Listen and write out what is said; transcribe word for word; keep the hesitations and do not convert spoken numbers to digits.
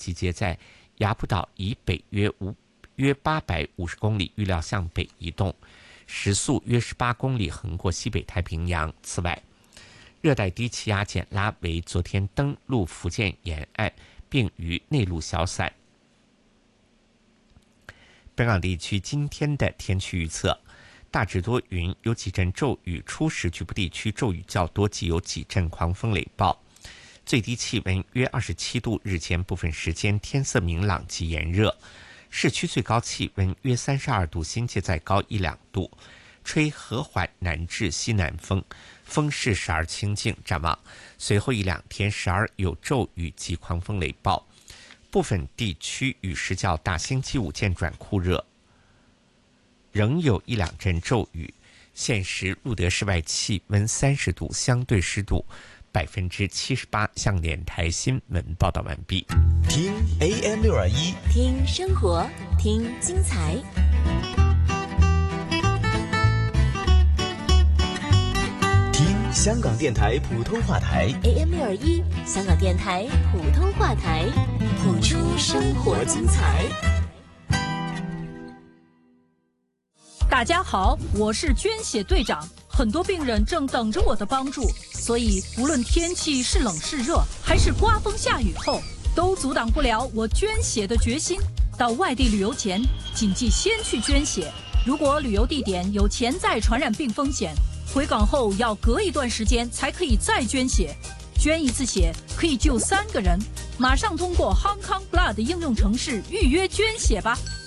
集结在雅浦岛以北约五约八百五十公里，预料向北移动，时速约十八公里，横过西北太平洋。此外，热带低气压简拉为昨天登陆福建沿岸，并于内陆消散。本港地区今天的天气预测：大致多云，有几阵骤雨，初时局部地区骤雨较多，即有几阵狂风雷暴。最低气温约二十七度，日间部分时间天色明朗及炎热。市区最高气温约三十二度，新界再高一两度，吹和缓南至西南风，风势时而清劲。展望随后一两天时而有骤雨及狂风雷暴，部分地区雨势较大，星期五渐转酷热，仍有一两阵骤雨。现时录得室外气温三十度，相对湿度百分之七十八。向联台新闻报道完毕。 听 A M 六二一， 听生活，听精彩。 听香港电台普通话台 A M 六二一，香港电台普通话台，谱出生活精彩。 大家好，我是捐血队长，很多病人正等着我的帮助，所以无论天气是冷是热，还是刮风下雨后，都阻挡不了我捐血的决心。到外地旅游前，谨记先去捐血。如果旅游地点有潜在传染病风险，回港后要隔一段时间才可以再捐血。捐一次血可以救三个人，马上通过 Hong Kong Blood 应用程式预约捐血吧。